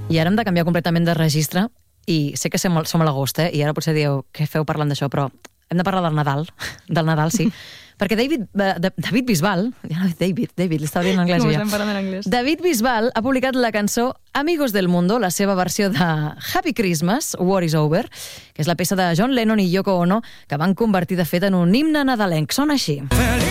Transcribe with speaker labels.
Speaker 1: I ara hem de canviar completament de registre, i sé que som a l'agost, i ara potser dieu, què feu parlant d'això, però hem de parlar del Nadal, sí, perquè David Bisbal, ja no dic David, l'estava dient en anglès
Speaker 2: Com
Speaker 1: ja.
Speaker 2: estem parlant en anglès.
Speaker 1: David Bisbal ha publicat la cançó Amigos del Mundo, la seva versió de Happy Christmas, War is Over, que és la peça de John Lennon i Yoko Ono, que van convertir de fet en un himne nadalenc. Sona així.